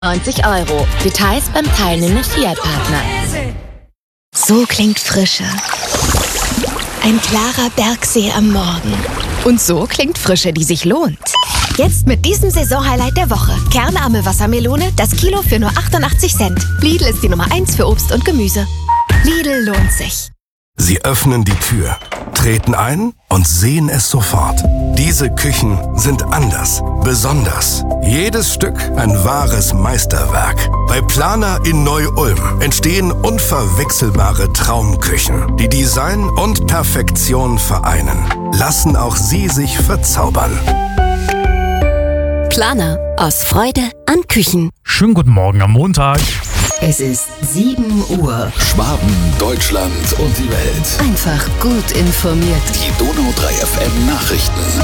90 €. Details beim teilnehmenden Fiat-Partner. So klingt Frische. Ein klarer Bergsee am Morgen. Und so klingt Frische, die sich lohnt. Jetzt mit diesem Saisonhighlight der Woche. Kernarme Wassermelone, das Kilo für nur 88 Cent. Lidl ist die Nummer 1 für Obst und Gemüse. Lidl lohnt sich. Sie öffnen die Tür, treten ein und sehen es sofort. Diese Küchen sind anders, besonders. Jedes Stück ein wahres Meisterwerk. Bei Planer in Neu-Ulm entstehen unverwechselbare Traumküchen, die Design und Perfektion vereinen. Lassen auch Sie sich verzaubern. Planer, aus Freude an Küchen. Schönen guten Morgen am Montag. Es ist 7 Uhr. Schwaben, Deutschland und die Welt. Einfach gut informiert. Die Donau 3 FM Nachrichten.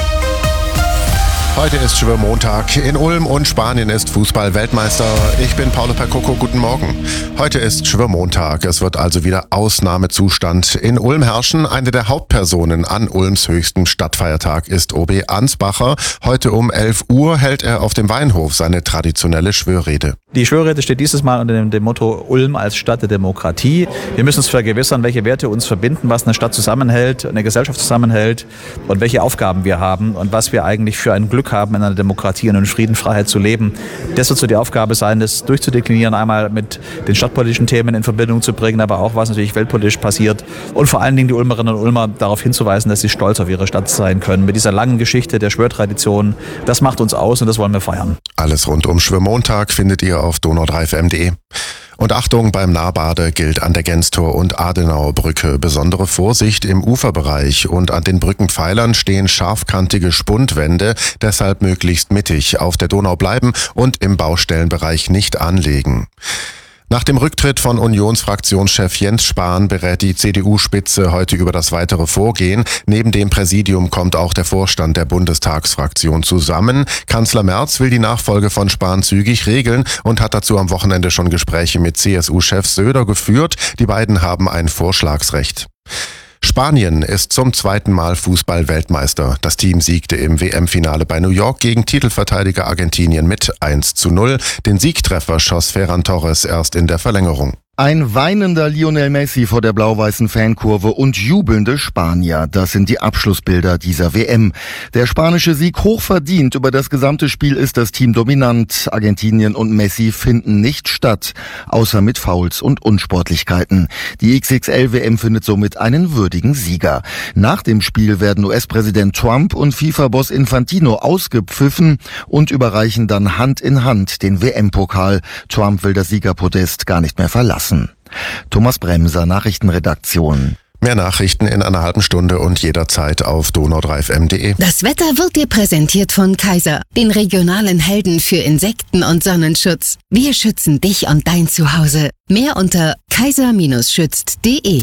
Heute ist Schwimmmontag. In Ulm und Spanien ist Fußball-Weltmeister. Ich bin Paulo Percoco. Guten Morgen. Heute ist Schwimmmontag. Es wird also wieder Ausnahmezustand in Ulm herrschen. Eine der Hauptpersonen an Ulms höchstem Stadtfeiertag ist OB Ansbacher. Heute um 11 Uhr hält er auf dem Weinhof seine traditionelle Schwörrede. Die Schwörrede steht dieses Mal unter dem Motto Ulm als Stadt der Demokratie. Wir müssen uns vergewissern, welche Werte uns verbinden, was eine Stadt zusammenhält, eine Gesellschaft zusammenhält und welche Aufgaben wir haben und was wir eigentlich für ein Glück haben, in einer Demokratie und in Frieden, Freiheit zu leben. Das wird so die Aufgabe sein, das durchzudeklinieren, einmal mit den stadtpolitischen Themen in Verbindung zu bringen, aber auch, was natürlich weltpolitisch passiert und vor allen Dingen die Ulmerinnen und Ulmer darauf hinzuweisen, dass sie stolz auf ihre Stadt sein können. Mit dieser langen Geschichte der Schwörtradition, das macht uns aus und das wollen wir feiern. Alles rund um Schwimmmontag findet ihr auf donau3fm.de. Und Achtung, beim Nahbade gilt an der Genstor- und Adenauer Brücke besondere Vorsicht im Uferbereich und an den Brückenpfeilern stehen scharfkantige Spundwände, deshalb möglichst mittig auf der Donau bleiben und im Baustellenbereich nicht anlegen. Nach dem Rücktritt von Unionsfraktionschef Jens Spahn berät die CDU-Spitze heute über das weitere Vorgehen. Neben dem Präsidium kommt auch der Vorstand der Bundestagsfraktion zusammen. Kanzler Merz will die Nachfolge von Spahn zügig regeln und hat dazu am Wochenende schon Gespräche mit CSU-Chef Söder geführt. Die beiden haben ein Vorschlagsrecht. Spanien ist zum zweiten Mal Fußball-Weltmeister. Das Team siegte im WM-Finale bei New York gegen Titelverteidiger Argentinien mit 1:0. Den Siegtreffer schoss Ferran Torres erst in der Verlängerung. Ein weinender Lionel Messi vor der blau-weißen Fankurve und jubelnde Spanier. Das sind die Abschlussbilder dieser WM. Der spanische Sieg hochverdient. Über das gesamte Spiel ist das Team dominant. Argentinien und Messi finden nicht statt, außer mit Fouls und Unsportlichkeiten. Die XXL-WM findet somit einen würdigen Sieger. Nach dem Spiel werden US-Präsident Trump und FIFA-Boss Infantino ausgepfiffen und überreichen dann Hand in Hand den WM-Pokal. Trump will das Siegerpodest gar nicht mehr verlassen. Thomas Bremser, Nachrichtenredaktion. Mehr Nachrichten in einer halben Stunde und jederzeit auf donau3fm.de. Das Wetter wird dir präsentiert von Kaiser, den regionalen Helden für Insekten- und Sonnenschutz. Wir schützen dich und dein Zuhause. Mehr unter kaiser-schützt.de.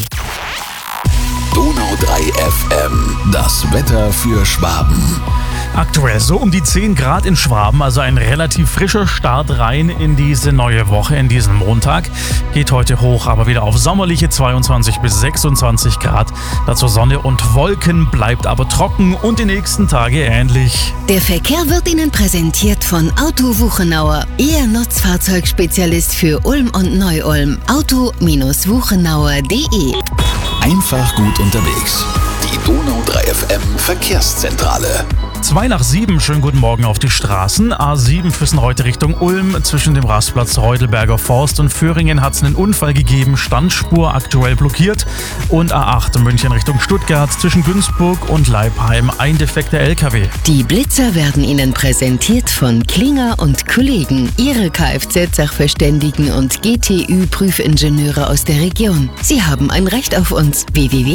Donau 3 FM, das Wetter für Schwaben. Aktuell so um die 10 Grad in Schwaben, also ein relativ frischer Start rein in diese neue Woche, in diesen Montag. Geht heute hoch, aber wieder auf sommerliche 22 bis 26 Grad. Dazu Sonne und Wolken, bleibt aber trocken und die nächsten Tage ähnlich. Der Verkehr wird Ihnen präsentiert von Auto Wuchenauer, Ihr Nutzfahrzeugspezialist für Ulm und Neu-Ulm. Auto-wuchenauer.de. Einfach gut unterwegs. Die Donau 3 FM Verkehrszentrale. 6:02, schönen guten Morgen auf die Straßen. A7 Füssen heute Richtung Ulm. Zwischen dem Rastplatz Reudelberger Forst und Föhringen hat es einen Unfall gegeben. Standspur aktuell blockiert. Und A8 München Richtung Stuttgart. Zwischen Günzburg und Leipheim ein defekter LKW. Die Blitzer werden Ihnen präsentiert von Klinger und Kollegen. Ihre Kfz-Sachverständigen und GTÜ-Prüfingenieure aus der Region. Sie haben ein Recht auf uns.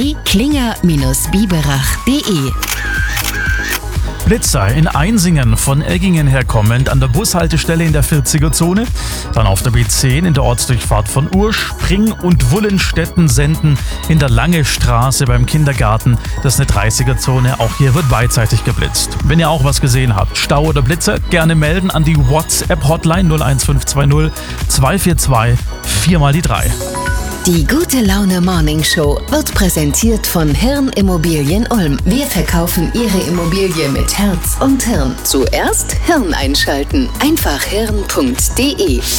www.klinger-biberach.de. Blitzer in Einsingen von Eggingen herkommend an der Bushaltestelle in der 40er-Zone, dann auf der B10 in der Ortsdurchfahrt von Ursch, Spring und Wullenstetten senden in der Lange Straße beim Kindergarten. Das ist eine 30er-Zone, auch hier wird beidseitig geblitzt. Wenn ihr auch was gesehen habt, Stau oder Blitzer, gerne melden an die WhatsApp-Hotline 01520 242 4 mal die 3. Die Gute Laune Morning Show wird präsentiert von Hirn Immobilien Ulm. Wir verkaufen Ihre Immobilie mit Herz und Hirn. Zuerst Hirn einschalten. Einfach hirn.de.